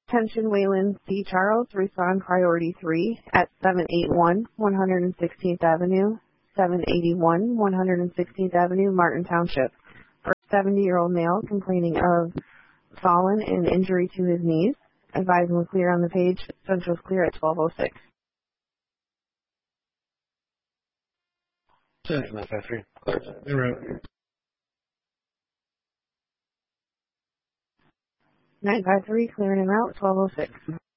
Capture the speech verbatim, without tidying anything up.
Attention Wayland C. Charles, respond priority three at seven eighty-one one hundred sixteenth Avenue, seven eighty-one one hundred sixteenth Avenue, Martin Township. For a seventy-year-old male complaining of fallen and injury to his knees. Advise him clear on the page. Central's clear at twelve oh six. nine five three. En route. nine five three, clearing him out, twelve oh six.